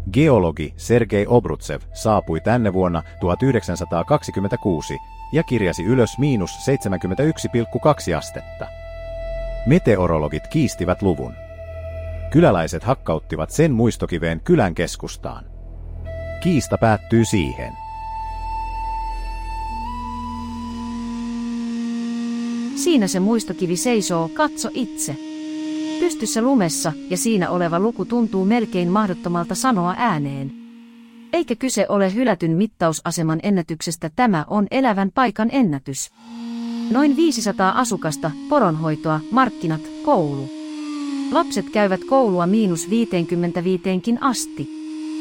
Geologi Sergei Obrutsev saapui tänne vuonna 1926 ja kirjasi ylös -71,2 astetta. Meteorologit kiistivät luvun. Kyläläiset hakkauttivat sen muistokiveen kylän keskustaan. Kiista päättyy siihen. Siinä se muistokivi seisoo, katso itse. Pystyssä lumessa, ja siinä oleva luku tuntuu melkein mahdottomalta sanoa ääneen. Eikä kyse ole hylätyn mittausaseman ennätyksestä, tämä on elävän paikan ennätys. Noin 500 asukasta, poronhoitoa, markkinat, koulu. Lapset käyvät koulua -55 asti.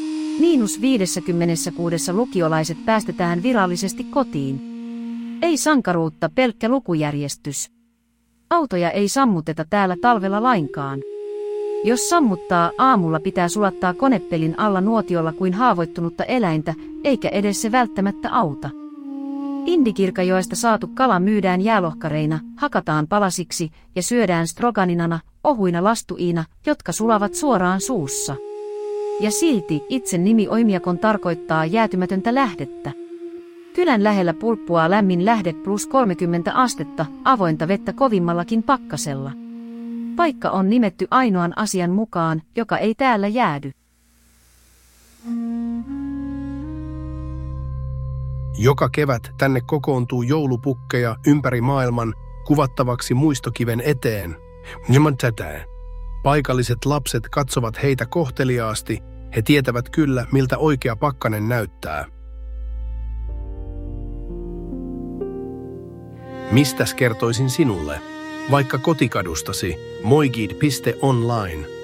-56 lukiolaiset päästetään virallisesti kotiin. Ei sankaruutta, pelkkä lukujärjestys. Autoja ei sammuteta täällä talvella lainkaan. Jos sammuttaa, aamulla pitää sulattaa konepelin alla nuotiolla kuin haavoittunutta eläintä, eikä edes se välttämättä auta. Indikirkajoesta saatu kala myydään jäälohkareina, hakataan palasiksi ja syödään stroganinana, ohuina lastuiina, jotka sulavat suoraan suussa. Ja silti itse nimi Oimiakon tarkoittaa jäätymätöntä lähdettä. Kylän lähellä pulppuaa lämmin lähde +30 astetta, avointa vettä kovimmallakin pakkasella. Paikka on nimetty ainoan asian mukaan, joka ei täällä jäädy. Joka kevät tänne kokoontuu joulupukkeja ympäri maailman kuvattavaksi muistokiven eteen. Paikalliset lapset katsovat heitä kohteliaasti, he tietävät kyllä, miltä oikea pakkanen näyttää. Mistäs kertoisin sinulle? Vaikka kotikadustasi, moigid.online.